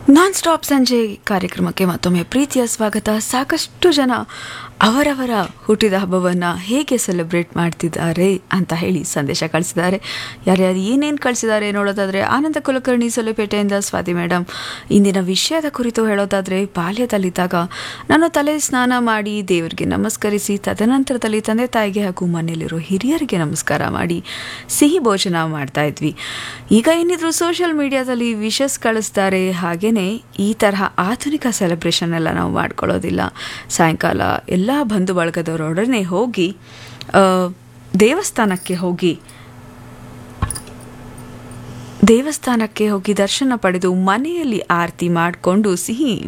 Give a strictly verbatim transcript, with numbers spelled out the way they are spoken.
Non stop ಸಂಜೆ ಕಾರ್ಯಕ್ರಮಕ್ಕೆ ಮತ್ತೊಮ್ಮೆ ಪ್ರೀತಿಯ ಸ್ವಾಗತ. ಸಾಕಷ್ಟು ಜನ ಅವರವರ ಹುಟ್ಟಿದ ಹಬ್ಬವನ್ನು ಹೇಗೆ ಸೆಲೆಬ್ರೇಟ್ ಮಾಡ್ತಿದ್ದಾರೆ ಅಂತ ಹೇಳಿ ಸಂದೇಶ ಕಳಿಸಿದ್ದಾರೆ. ಯಾರ್ಯಾರು ಏನೇನು ಕಳಿಸಿದ್ದಾರೆ ನೋಡೋದಾದರೆ, ಆನಂದ ಕುಲಕರ್ಣಿ ಸೊಲೆಪೇಟೆಯಿಂದ ಸ್ವಾತಿ ಮೇಡಮ್, ಇಂದಿನ ವಿಷಯದ ಕುರಿತು ಹೇಳೋದಾದರೆ, ಬಾಲ್ಯದಲ್ಲಿದ್ದಾಗ ನಾನು ತಲೆ ಸ್ನಾನ ಮಾಡಿ ದೇವರಿಗೆ ನಮಸ್ಕರಿಸಿ ತದನಂತರದಲ್ಲಿ ತಂದೆ ತಾಯಿಗೆ ಹಾಗೂ ಮನೆಯಲ್ಲಿರೋ ಹಿರಿಯರಿಗೆ ನಮಸ್ಕಾರ ಮಾಡಿ ಸಿಹಿ ಭೋಜನ ಮಾಡ್ತಾ ಇದ್ವಿ. ಈಗ ಏನಿದ್ರು ಸೋಷಿಯಲ್ ಮೀಡಿಯಾದಲ್ಲಿ ವಿಶಸ್ ಕಳಿಸ್ತಾರೆ. ಹಾಗೇನೆ ಈ ತರಹ ಆಧುನಿಕ ಸೆಲೆಬ್ರೇಷನ್ ಎಲ್ಲ ನಾವು ಮಾಡ್ಕೊಳ್ಳೋದಿಲ್ಲ. ಸಾಯಂಕಾಲ ಎಲ್ಲ ಬಂಧು ಬಳಗದವರೊಡನೆ ಹೋಗಿ ದೇವಸ್ಥಾನಕ್ಕೆ ಹೋಗಿ ದೇವಸ್ಥಾನಕ್ಕೆ ಹೋಗಿ ದರ್ಶನ ಪಡೆದು ಮನೆಯಲ್ಲಿ ಆರತಿ ಮಾಡಿಕೊಂಡು ಸಿಹಿ